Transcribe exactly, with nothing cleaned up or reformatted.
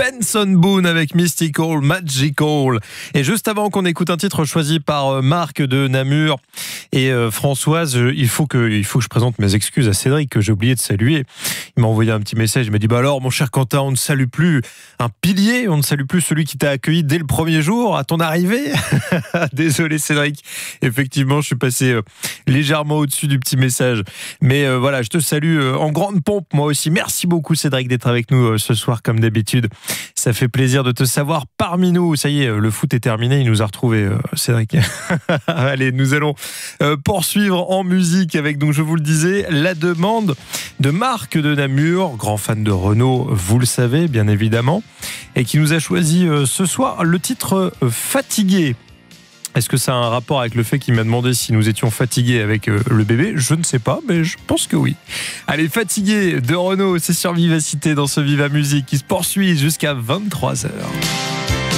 Benson Boone avec Mystical, Magical. Et juste avant qu'on écoute un titre choisi par Marc de Namur et euh, Françoise, il faut, que, il faut que je présente mes excuses à Cédric, que j'ai oublié de saluer. Il m'a envoyé un petit message, il m'a dit bah alors mon cher Quentin, on ne salue plus un pilier, on ne salue plus celui qui t'a accueilli dès le premier jour à ton arrivée. Désolé Cédric, effectivement je suis passé euh, légèrement au-dessus du petit message. Mais euh, voilà, je te salue euh, en grande pompe moi aussi. Merci beaucoup Cédric d'être avec nous euh, ce soir comme d'habitude. Ça fait plaisir de te savoir parmi nous. Ça y est, le foot est terminé, il nous a retrouvés euh, Cédric. Allez, nous allons euh, poursuivre en musique avec, donc je vous le disais, la demande de Marc de Namur, grand fan de Renault, vous le savez bien évidemment, et qui nous a choisi euh, ce soir le titre euh, Fatigué. Est-ce que ça a un rapport avec le fait qu'il m'a demandé si nous étions fatigués avec euh, le bébé ? Je ne sais pas, mais je pense que oui. Allez, Fatigué de Renault, c'est sur Vivacité dans ce Viva Musique qui se poursuit jusqu'à vingt-trois heures.